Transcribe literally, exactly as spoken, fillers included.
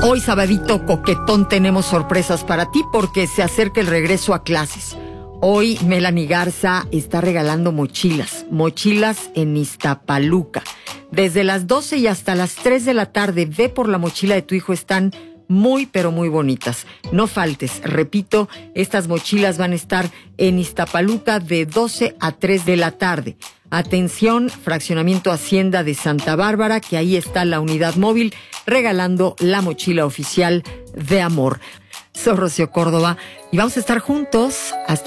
Hoy, sabadito coquetón, tenemos sorpresas para ti porque se acerca el regreso a clases. Hoy Melanie Garza está regalando mochilas, mochilas en Iztapaluca. Desde las doce y hasta las tres de la tarde, ve por la mochila de tu hijo, están muy, pero muy bonitas. No faltes, repito, estas mochilas van a estar en Iztapaluca de doce a tres de la tarde. Atención, Fraccionamiento Hacienda de Santa Bárbara, que ahí está la unidad móvil regalando la mochila oficial de amor. Soy Rocío Córdoba y vamos a estar juntos hasta